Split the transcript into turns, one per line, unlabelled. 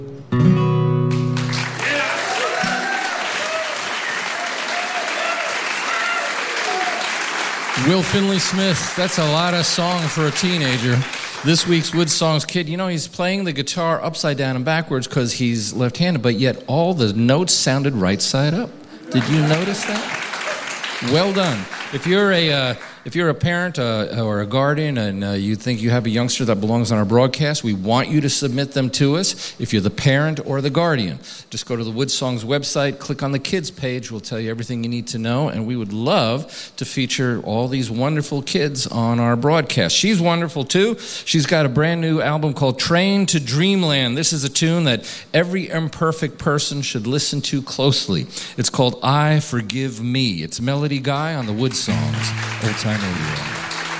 Will Finley Smith, that's a lot of song for a teenager. This week's Wood Songs kid, you know, he's playing the guitar upside down and backwards because he's left-handed, but yet all the notes sounded right side up. Did you notice that? Well done. If you're a parent or a guardian and you think you have a youngster that belongs on our broadcast, we want you to submit them to us. If you're the parent or the guardian, just go to the Wood Songs website, click on the kids page. We'll tell you everything you need to know, and we would love to feature all these wonderful kids on our broadcast. She's wonderful too. She's got a brand new album called Train to Dreamland. This is a tune that every imperfect person should listen to closely. It's called I Forgive Me. It's Melody Guy on the Wood Songs Old Time Radio.